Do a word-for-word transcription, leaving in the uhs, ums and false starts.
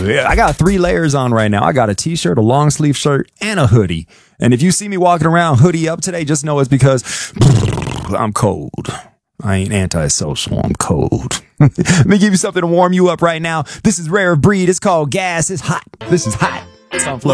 Yeah, I got three layers on right now. I got a t-shirt, a long sleeve shirt, and a hoodie. And if you see me walking around hoodie up today, just know it's because I'm cold. I ain't antisocial. I'm cold. Let me give you something to warm you up right now. This is Rare Breed. It's called Gas. It's hot. This is hot. Sunflower.